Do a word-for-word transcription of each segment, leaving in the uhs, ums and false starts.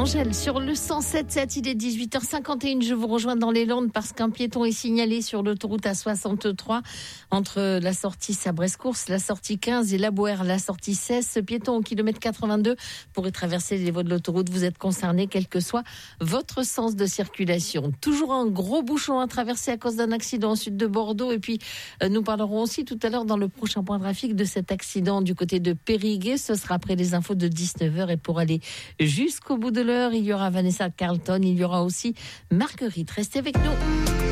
Angèle sur le cent sept virgule sept, il est dix-huit heures cinquante et une. Je vous rejoins dans les Landes parce qu'un piéton est signalé sur l'autoroute A soixante-trois entre la sortie Sabresse-Course, la sortie quinze et la Bouère, la sortie seize. Ce piéton au kilomètre quatre-vingt-deux pourrait traverser les voies de l'autoroute. Vous êtes concerné, quel que soit votre sens de circulation. Toujours un gros bouchon à traverser à cause d'un accident au sud de Bordeaux. Et puis, euh, nous parlerons aussi tout à l'heure dans le prochain point de trafic de cet accident du côté de Périgueux. Ce sera après les infos de dix-neuf heures. Et pour aller jusqu'au bout de l'heure, il y aura Vanessa Carlton, il y aura aussi Marguerite. Restez avec nous.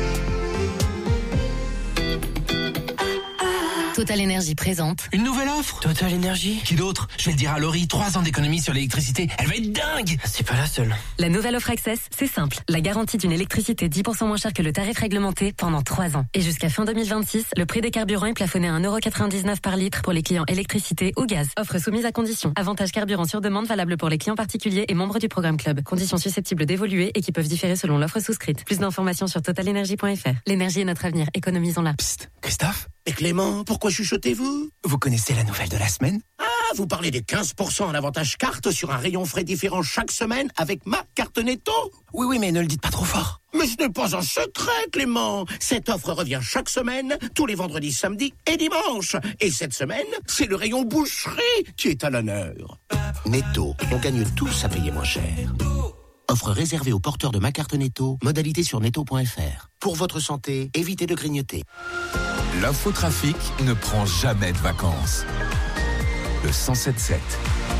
Total Énergie présente une nouvelle offre. Total Énergie. Qui d'autre? Je vais le dire à Laurie, trois ans d'économie sur l'électricité. Elle va être dingue. C'est pas la seule. La nouvelle offre Access, c'est simple. La garantie d'une électricité dix pour cent moins chère que le tarif réglementé pendant trois ans. Et jusqu'à fin deux mille vingt-six, le prix des carburants est plafonné à un euro quatre-vingt-dix-neuf par litre pour les clients électricité ou gaz. Offre soumise à conditions. Avantage carburant sur demande valable pour les clients particuliers et membres du programme Club. Conditions susceptibles d'évoluer et qui peuvent différer selon l'offre souscrite. Plus d'informations sur total énergie point f r. L'énergie est notre avenir. Économisons-la. Psst, Christophe. Et Clément, pourquoi chuchotez-vous? Vous connaissez la nouvelle de la semaine? Ah, vous parlez des quinze pour cent en avantage carte sur un rayon frais différent chaque semaine avec ma carte Netto? Oui, oui, mais ne le dites pas trop fort. Mais ce n'est pas un secret, Clément. Cette offre revient chaque semaine, tous les vendredis, samedis et dimanches. Et cette semaine, c'est le rayon boucherie qui est à l'honneur. Netto, on gagne tous à payer moins cher. Offre réservée aux porteurs de ma carte Netto. Modalité sur netto point f r. Pour votre santé, évitez de grignoter. L'infotrafic ne prend jamais de vacances. Le cent sept virgule sept.